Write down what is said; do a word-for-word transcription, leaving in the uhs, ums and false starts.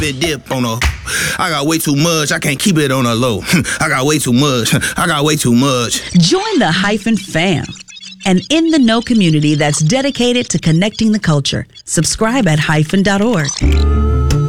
bit dip on a. I got way too much. I can't keep it on a low. I got way too much. I got way too much. Join the Hyphen fam, an in-the-know community that's dedicated to connecting the culture. Subscribe at hyphen dot org.